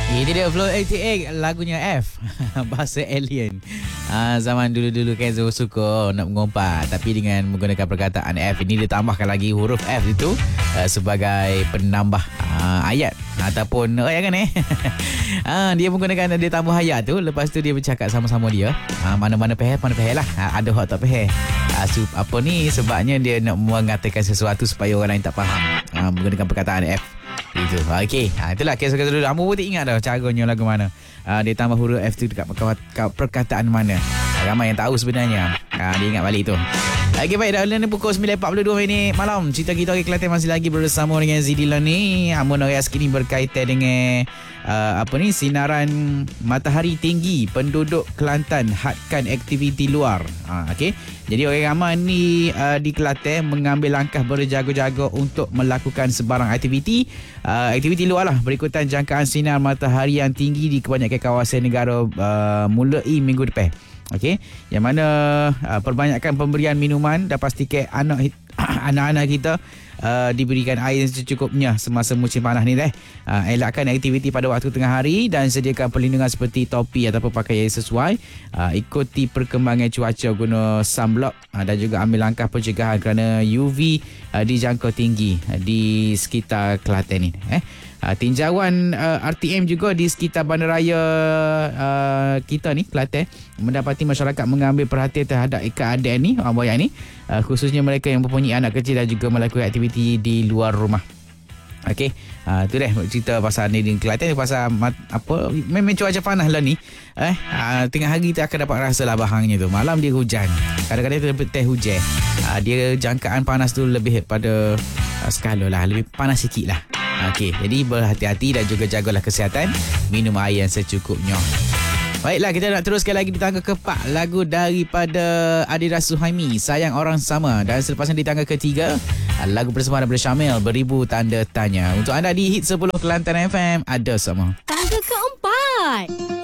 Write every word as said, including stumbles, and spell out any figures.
Ini dia Flow lapan puluh lapan lagunya F. Bahasa alien. Ah, zaman dulu-dulu kan Zul suka nak mengumpat, tapi dengan menggunakan perkataan F ini ditambahkan lagi huruf F itu uh, sebagai penambah uh, ayat ataupun oh ya kan eh. ah, dia menggunakan dia tambah ayat tu, lepas tu dia bercakap sama-sama dia. Ah, mana-mana peheh, mana peheh lah. Ah, ada hak tak peheh. Ah, sup, apa ni sebabnya dia nak mengatakan sesuatu supaya orang lain tak faham. Ah, menggunakan perkataan F. Itu. Okey. Ha, itulah kisah-kisah dulu. Ambo pun tak ingat dah caranya lagu mana. Ha, dia tambah huruf F tu dekat perkataan mana. Ha, ramai yang tahu sebenarnya. Ha, dia ingat balik tu. Okey, baik. Dah ni pukul sembilan empat puluh dua minit malam. Cerita kita di Kelantan masih lagi bersama dengan Zidila ni. Amun Orias kini berkaitan dengan uh, apa ni sinaran matahari tinggi. Penduduk Kelantan hadkan aktiviti luar. Ha, okey. Jadi orang ramai ni uh, di Kelantan mengambil langkah berjaga-jaga untuk melakukan sebarang aktiviti uh, aktiviti luar lah berikutan jangkaan sinar matahari yang tinggi di kebanyakan kawasan negara uh, mulai minggu depan. Okey, yang mana uh, perbanyakan pemberian minuman dan pastikan anak anak-anak kita uh, diberikan air yang secukupnya semasa musim panas ni deh. Uh, elakkan aktiviti pada waktu tengah hari dan sediakan perlindungan seperti topi ataupun pakaian sesuai. Uh, ikuti perkembangan cuaca guna sunblock uh, dan juga ambil langkah pencegahan kerana U V uh, dijangkau tinggi uh, di sekitar Kelantan ni. Eh. Uh, tinjauan uh, R T M juga di sekitar bandaraya uh, kita ni Kelantan mendapati masyarakat mengambil perhatian terhadap keadaan ni orang boyak ni uh, khususnya mereka yang mempunyai anak kecil dan juga melakukan aktiviti di luar rumah. Okey, uh, tu deh cerita pasal ni di Kelantan pasal mat, apa memang cuaca panas lah ni. Eh uh, tengah hari tu akan dapat rasa lah bahangnya tu. Malam dia hujan. Kadang-kadang tu dapat teh hujan. Uh, dia jangkaan panas tu lebih pada uh, skala lah, lebih panas sikit lah. Okey, jadi berhati-hati dan juga jagalah kesihatan. Minum air yang secukupnya. Baiklah, kita nak teruskan lagi di tangga keempat. Lagu daripada Adira Suhaimi, Sayang Orang Sama. Dan selepasnya di tangga ketiga, lagu bersama daripada Syamil, Beribu Tanda Tanya. Untuk anda di Hit sepuluh Kelantan F M, Ada Sama. Tangga keempat.